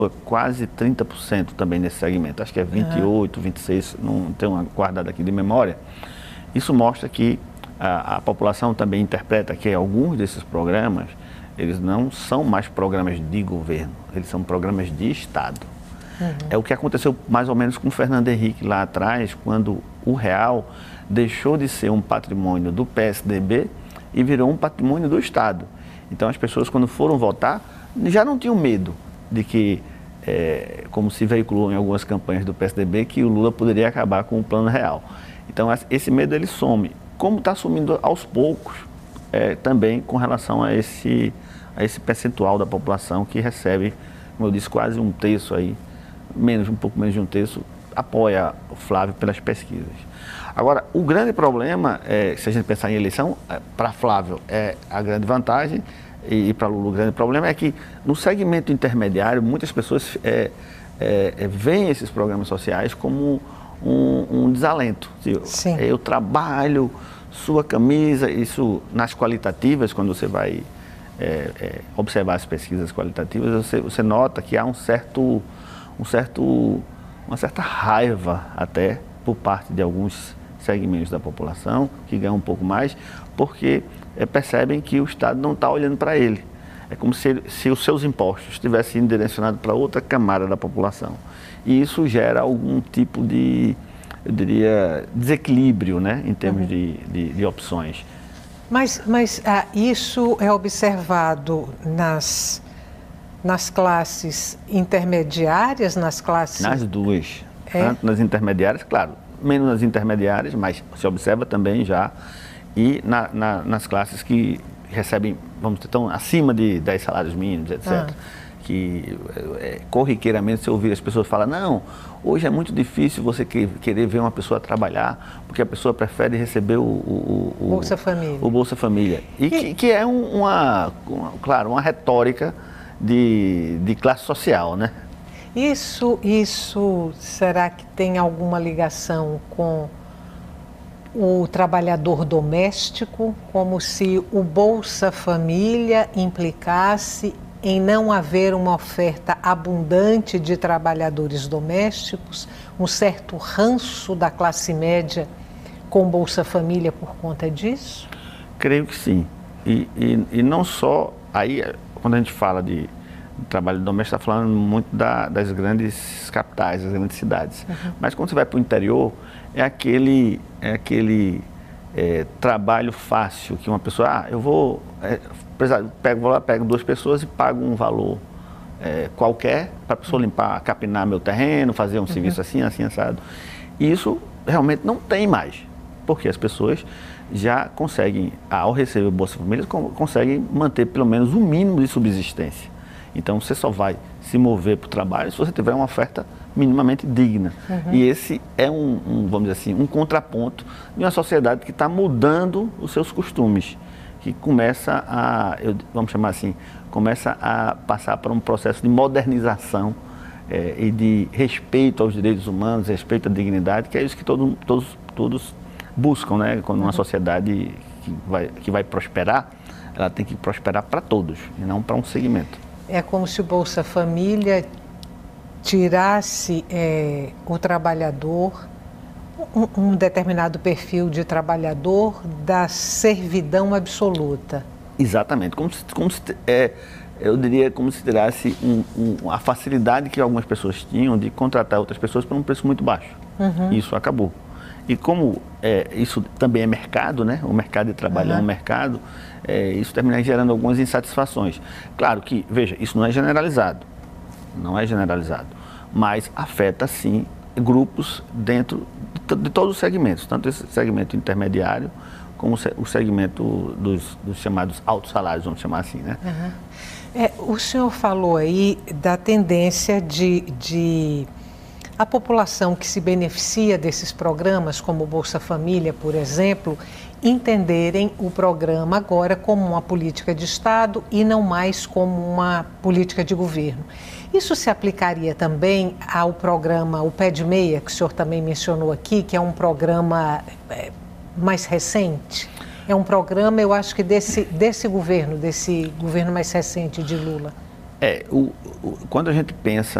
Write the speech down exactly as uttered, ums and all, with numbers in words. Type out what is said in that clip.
quase trinta por cento também nesse segmento, acho que é vinte e oito, vinte e seis, não tenho uma guardada aqui de memória. Isso mostra que a, a população também interpreta que alguns desses programas, eles não são mais programas de governo, eles são programas de Estado. Uhum. É o que aconteceu mais ou menos com o Fernando Henrique lá atrás, quando o real deixou de ser um patrimônio do P S D B e virou um patrimônio do Estado. Então as pessoas, quando foram votar, já não tinham medo de que, é, como se veiculou em algumas campanhas do P S D B, que o Lula poderia acabar com o Plano Real. Então esse medo ele some, como está sumindo aos poucos, é, também com relação a esse, a esse percentual da população que recebe, como eu disse, quase um terço aí, menos, um pouco menos de um terço, apoia o Flávio pelas pesquisas. Agora, o grande problema, é, se a gente pensar em eleição, é, para Flávio é a grande vantagem, e, e para Lula o grande problema é que no segmento intermediário, muitas pessoas é, é, é, veem esses programas sociais como um, um desalento. Sim. Eu trabalho, sua camisa, isso nas qualitativas, quando você vai é, é, observar as pesquisas qualitativas, você, você nota que há um certo, um certo, uma certa raiva até por parte de alguns segmentos da população que ganham um pouco mais, porque é, percebem que o Estado não está olhando para ele. É como se, se os seus impostos estivessem indo direcionados para outra camada da população. E isso gera algum tipo de, eu diria, desequilíbrio, né, em termos uhum. de, de, de opções. Mas, mas ah, isso é observado nas, nas classes intermediárias, nas classes... Nas duas. É. Tanto nas intermediárias, claro, menos nas intermediárias, mas se observa também já, e na, na, nas classes que recebem, vamos dizer, estão acima de dez salários mínimos, etcétera. Ah. Que é, corriqueiramente você ouvir as pessoas falar, não, hoje é muito difícil você que, querer ver uma pessoa trabalhar, porque a pessoa prefere receber o, o, o Bolsa Família. O Bolsa Família. E, e... Que, que é um, uma, uma, claro, uma retórica de, de classe social, né? Isso, isso, será que tem alguma ligação com o trabalhador doméstico, como se o Bolsa Família implicasse em não haver uma oferta abundante de trabalhadores domésticos, um certo ranço da classe média com Bolsa Família por conta disso? Creio que sim. E, e, e não só, aí quando a gente fala de trabalho doméstico, está falando muito da, das grandes capitais, das grandes cidades. Uhum. Mas quando você vai para o interior, é aquele, é aquele é, trabalho fácil, que uma pessoa, ah, eu vou, é, pego, vou lá, pego duas pessoas e pago um valor é, qualquer para a pessoa limpar, capinar meu terreno, fazer um uhum. serviço assim, assim, assado. E isso realmente não tem mais, porque as pessoas já conseguem, ao receber o Bolsa Família, conseguem manter pelo menos um mínimo de subsistência. Então, você só vai se mover para o trabalho se você tiver uma oferta minimamente digna. Uhum. E esse é um, um, vamos dizer assim, um contraponto de uma sociedade que está mudando os seus costumes, que começa a, eu, vamos chamar assim, começa a passar por um processo de modernização é, e de respeito aos direitos humanos, respeito à dignidade, que é isso que todo, todos, todos buscam, né? Quando uma uhum. sociedade que vai, que vai prosperar, ela tem que prosperar para todos, e não para um segmento. É como se o Bolsa Família tirasse é, o trabalhador, um, um determinado perfil de trabalhador, da servidão absoluta. Exatamente. Como se, como se, é, eu diria como se tirasse um, um, a facilidade que algumas pessoas tinham de contratar outras pessoas por um preço muito baixo. Uhum. Isso acabou. E como é, isso também é mercado, né? O mercado de trabalho uhum. é um mercado, é, isso termina gerando algumas insatisfações. Claro que, veja, isso não é generalizado, não é generalizado, mas afeta sim grupos dentro de, de todos os segmentos, tanto esse segmento intermediário como o segmento dos, dos chamados altos salários, vamos chamar assim, né? Uhum. É, o senhor falou aí da tendência de... de... a população que se beneficia desses programas, como o Bolsa Família, por exemplo, entenderem o programa agora como uma política de Estado e não mais como uma política de governo. Isso se aplicaria também ao programa, o Pé de Meia, que o senhor também mencionou aqui, que é um programa é, mais recente? É um programa, eu acho que desse, desse governo, desse governo mais recente de Lula. É, o, o, quando a gente pensa